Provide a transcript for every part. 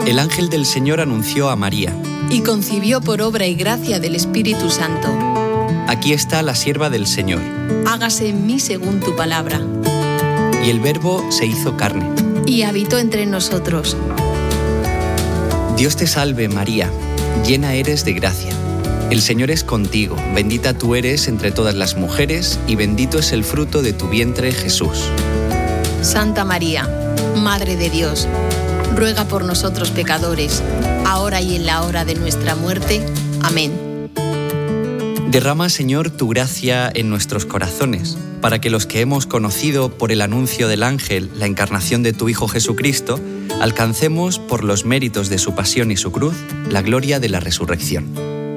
El ángel del Señor anunció a María. Y concibió por obra y gracia del Espíritu Santo. Aquí está la sierva del Señor. Hágase en mí según tu palabra. Y el Verbo se hizo carne. Y habitó entre nosotros. Dios te salve, María, llena eres de gracia. El Señor es contigo, bendita tú eres entre todas las mujeres, y bendito es el fruto de tu vientre, Jesús. Santa María, Madre de Dios, ruega por nosotros pecadores, ahora y en la hora de nuestra muerte. Amén. Derrama, Señor, tu gracia en nuestros corazones, para que los que hemos conocido por el anuncio del ángel la encarnación de tu Hijo Jesucristo, alcancemos, por los méritos de su pasión y su cruz, la gloria de la resurrección.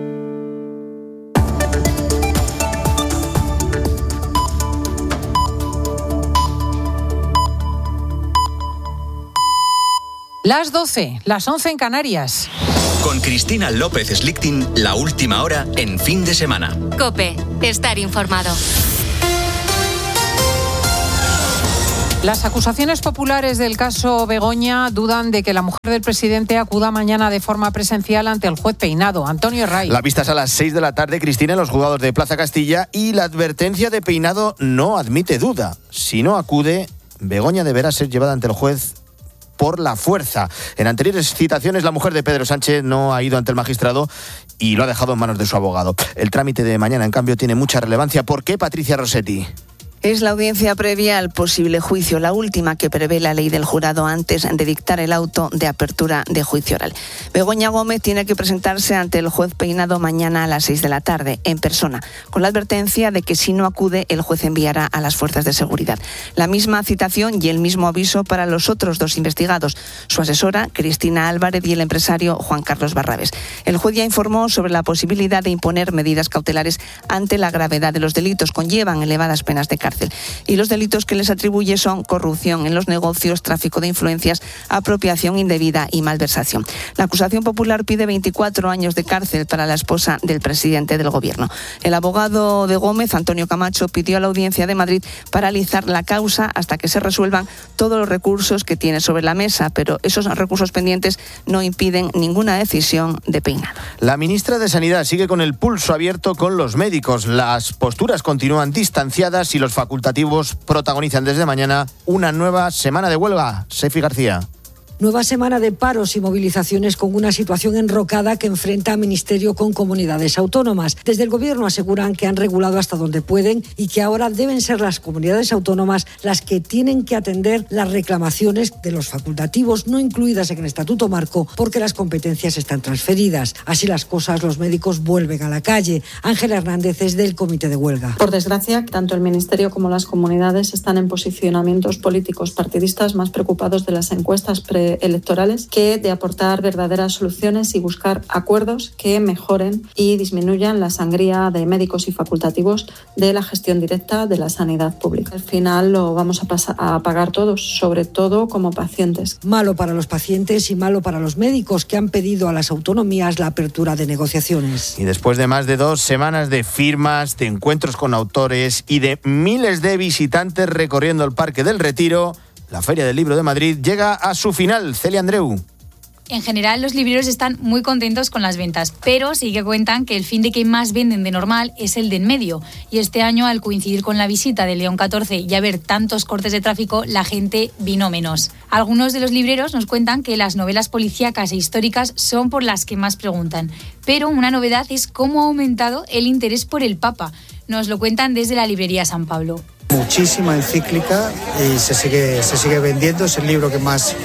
Las 12, las 11 en Canarias. Con Cristina López Slichting, la última hora en fin de semana. COPE, estar informado. Las acusaciones populares del caso Begoña dudan de que la mujer del presidente acuda mañana de forma presencial ante el juez Peinado. Antonio Herray. La vista es a las 6 de la tarde, Cristina, en los juzgados de Plaza Castilla, y la advertencia de Peinado no admite duda. Si no acude, Begoña deberá ser llevada ante el juez por la fuerza. En anteriores citaciones, la mujer de Pedro Sánchez no ha ido ante el magistrado y lo ha dejado en manos de su abogado. El trámite de mañana, en cambio, tiene mucha relevancia. ¿Por qué, Patricia Rossetti? Es la audiencia previa al posible juicio, la última que prevé la ley del jurado antes de dictar el auto de apertura de juicio oral. Begoña Gómez tiene que presentarse ante el juez Peinado mañana a las 6 de la tarde, en persona, con la advertencia de que si no acude, el juez enviará a las fuerzas de seguridad. La misma citación y el mismo aviso para los otros dos investigados, su asesora, Cristina Álvarez, y el empresario Juan Carlos Barrabés. El juez ya informó sobre la posibilidad de imponer medidas cautelares ante la gravedad de los delitos. Conllevan elevadas penas de cárcel. Y los delitos que les atribuye son corrupción en los negocios, tráfico de influencias, apropiación indebida y malversación. La acusación popular pide 24 años de cárcel para la esposa del presidente del gobierno. El abogado de Gómez, Antonio Camacho, pidió a la Audiencia de Madrid paralizar la causa hasta que se resuelvan todos los recursos que tiene sobre la mesa, pero esos recursos pendientes no impiden ninguna decisión de Peinado. La ministra de Sanidad sigue con el pulso abierto con los médicos. Las posturas continúan distanciadas y los facultativos protagonizan desde mañana una nueva semana de huelga. Sefi García. Nueva semana de paros y movilizaciones con una situación enrocada que enfrenta a Ministerio con comunidades autónomas. Desde el Gobierno aseguran que han regulado hasta donde pueden y que ahora deben ser las comunidades autónomas las que tienen que atender las reclamaciones de los facultativos no incluidas en el Estatuto Marco porque las competencias están transferidas. Así las cosas, los médicos vuelven a la calle. Ángela Hernández es del Comité de Huelga. Por desgracia, tanto el Ministerio como las comunidades están en posicionamientos políticos partidistas más preocupados de las encuestas electorales que de aportar verdaderas soluciones y buscar acuerdos que mejoren y disminuyan la sangría de médicos y facultativos de la gestión directa de la sanidad pública. Al final lo vamos a pagar todos, sobre todo como pacientes. Malo para los pacientes y malo para los médicos que han pedido a las autonomías la apertura de negociaciones. Y después de más de 2 semanas de firmas, de encuentros con autores y de miles de visitantes recorriendo el Parque del Retiro, la Feria del Libro de Madrid llega a su final. Celia Andreu. En general, los libreros están muy contentos con las ventas, pero sí que cuentan que el fin de que más venden de normal es el de en medio. Y este año, al coincidir con la visita de León XIV y haber tantos cortes de tráfico, la gente vino menos. Algunos de los libreros nos cuentan que las novelas policíacas e históricas son por las que más preguntan. Pero una novedad es cómo ha aumentado el interés por el Papa. Nos lo cuentan desde la librería San Pablo. Muchísima encíclica y se sigue vendiendo. Es el libro que más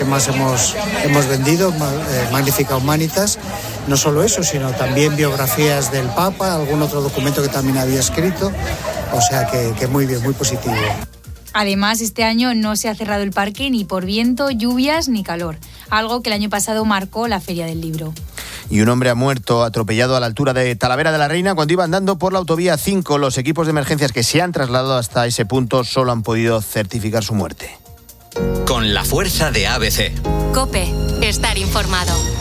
hemos vendido, Magnificat Humanitas. No solo eso, sino también biografías del Papa, algún otro documento que también había escrito. O sea que muy bien, muy positivo. Además, este año no se ha cerrado el parque ni por viento, lluvias ni calor, algo que el año pasado marcó la Feria del Libro. Y un hombre ha muerto atropellado a la altura de Talavera de la Reina cuando iba andando por la autovía 5. Los equipos de emergencias que se han trasladado hasta ese punto solo han podido certificar su muerte. Con la fuerza de ABC. COPE, estar informado.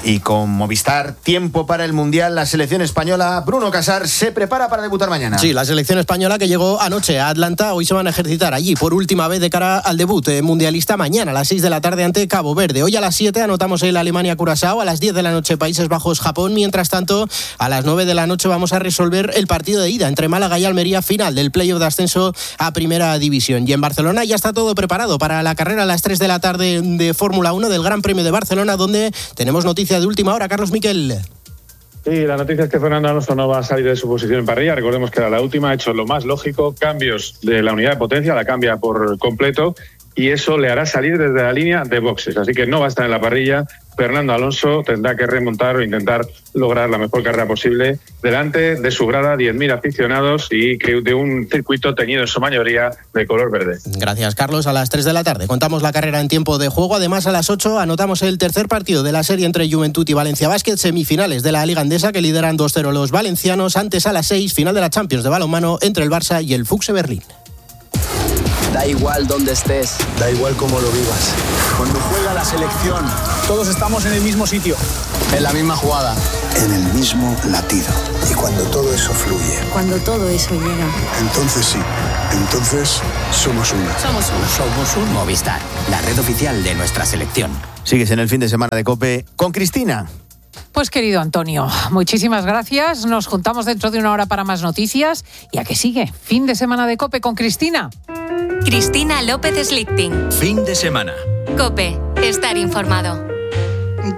Y con Movistar, tiempo para el Mundial, la selección española, Bruno Casar, se prepara para debutar mañana. Sí, la selección española que llegó anoche a Atlanta, hoy se van a ejercitar allí por última vez de cara al debut mundialista mañana a las 6 de la tarde ante Cabo Verde. Hoy a las 7 anotamos el Alemania-Curazao, a las 10 de la noche Países Bajos-Japón. Mientras tanto, a las 9 de la noche vamos a resolver el partido de ida entre Málaga y Almería, final del playoff de ascenso a Primera División. Y en Barcelona ya está todo preparado para la carrera a las 3 de la tarde de Fórmula 1 del Gran Premio de Barcelona, donde tenemos noticias de última hora. Carlos Miquel. Sí, la noticia es que Fernando Alonso no va a salir de su posición en parrilla. Recordemos que era la última, ha hecho lo más lógico, cambios de la unidad de potencia, la cambia por completo y eso le hará salir desde la línea de boxes. Así que no va a estar en la parrilla. Fernando Alonso tendrá que remontar o intentar lograr la mejor carrera posible delante de su grada, 10.000 aficionados y que de un circuito teñido en su mayoría de color verde. Gracias, Carlos. A las 3 de la tarde contamos la carrera en tiempo de juego. Además, a las 8 anotamos el tercer partido de la serie entre Juventud y Valencia Basket, semifinales de la Liga Endesa que lideran 2-0 los valencianos. Antes, a las 6, final de la Champions de balonmano entre el Barça y el Fuchse Berlín. Da igual dónde estés, da igual cómo lo vivas. Cuando juega la selección, todos estamos en el mismo sitio, en la misma jugada, en el mismo latido. Y cuando todo eso fluye, cuando todo eso llega, entonces sí, entonces somos una. Somos uno. Somos un Movistar, la red oficial de nuestra selección. Sigues en el fin de semana de COPE con Cristina. Pues querido Antonio, muchísimas gracias. Nos juntamos dentro de una hora para más noticias. ¿Y a qué sigue? Fin de semana de COPE con Cristina. Cristina López Slichting. Fin de semana. COPE. Estar informado.